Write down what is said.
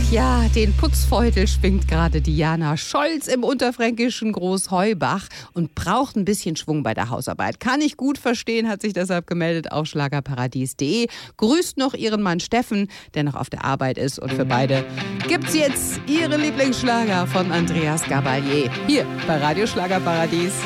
Ja, den Putzfeutel schwingt gerade Diana Scholz im unterfränkischen Großheubach und braucht ein bisschen Schwung bei der Hausarbeit. Kann ich gut verstehen, hat sich deshalb gemeldet auf schlagerparadies.de. Grüßt noch ihren Mann Steffen, der noch auf der Arbeit ist. Und für beide gibt's jetzt ihre Lieblingsschlager von Andreas Gabalier. Hier bei Radio Schlagerparadies.